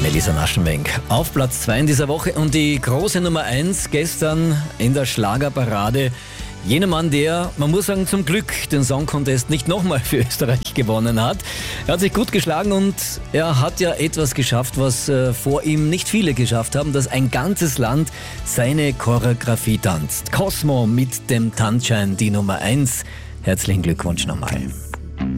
Elisa Naschenwenk auf Platz 2 in dieser Woche und die große Nummer 1 gestern in der Schlagerparade. Jener Mann, der, man muss sagen, zum Glück den Song Contest nicht nochmal für Österreich gewonnen hat. Er hat sich gut geschlagen und er hat ja etwas geschafft, was vor ihm nicht viele geschafft haben, dass ein ganzes Land seine Choreografie tanzt. Cosmo mit dem Tanzschein, die Nummer 1. Herzlichen Glückwunsch nochmal.